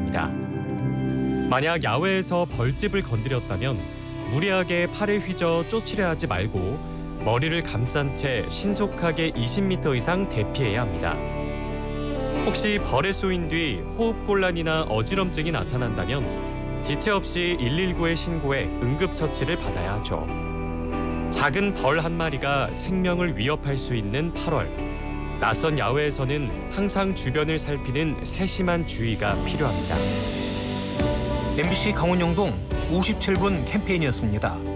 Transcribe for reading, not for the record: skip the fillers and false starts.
있습니다. 만약 야외에서 벌집을 건드렸다면 무리하게 팔을 휘저 쫓으려 하지 말고 머리를 감싼 채 신속하게 20m 이상 대피해야 합니다. 혹시 벌에 쏘인 뒤 호흡곤란이나 어지럼증이 나타난다면 지체 없이 119에 신고해 응급처치를 받아야 하죠. 작은 벌 한 마리가 생명을 위협할 수 있는 8월. 낯선 야외에서는 항상 주변을 살피는 세심한 주의가 필요합니다. MBC 강원영동 57분 캠페인이었습니다.